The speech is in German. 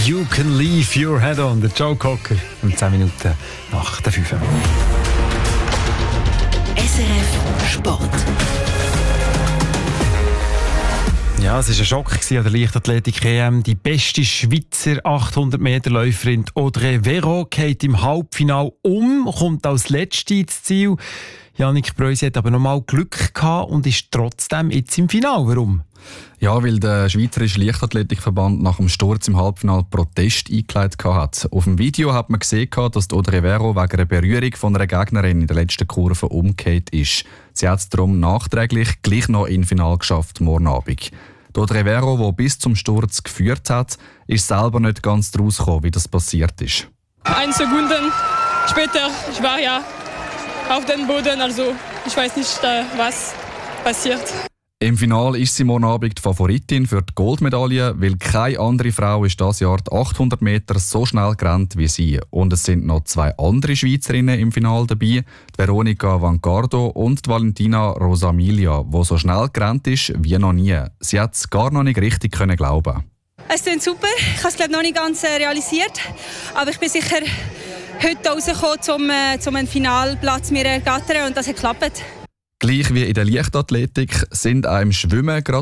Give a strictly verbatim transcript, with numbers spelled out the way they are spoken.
You Can Leave Your Head On, der Joe Cocker, um zehn Minuten nach der fünf. S R F Sport. Ja, es war ein Schock an der Leichtathletik-E M. Die beste Schweizer achthundert Meter Läuferin Audrey Vero geht im Halbfinale um, kommt als Letzte ins Ziel. Jannik Preuss hat aber noch mal Glück gehabt und ist trotzdem jetzt im Finale. Warum? Ja, weil der Schweizerische Leichtathletikverband nach dem Sturz im Halbfinale Protest eingeleitet hat. Auf dem Video hat man gesehen, dass Audrey Vero wegen einer Berührung von einer Gegnerin in der letzten Kurve umgekehrt ist. Sie hat es darum nachträglich gleich noch ins Finale geschafft, morgen Abend. Die Audrey Vero, die bis zum Sturz geführt hat, ist selber nicht ganz daraus gekommen, wie das passiert ist. Eine Sekunde später, ich war ja auf dem Boden, also ich weiß nicht, was passiert. Im Finale ist sie morgen Abend die Favoritin für die Goldmedaille, weil keine andere Frau ist dieses Jahr die achthundert Meter so schnell gerannt wie sie. Und es sind noch zwei andere Schweizerinnen im Finale dabei, die Veronica Vancardo und die Valentina Rosamilia, die so schnell gerannt ist wie noch nie. Sie hat es gar noch nicht richtig können glauben. Es klingt super, ich habe es glaube noch nicht ganz realisiert, aber ich bin sicher heute rausgekommen, um, äh, um einen Finalplatz mir ergattern und das hat geklappt. Gleich wie in der Leichtathletik sind auch im Schwimmen gerade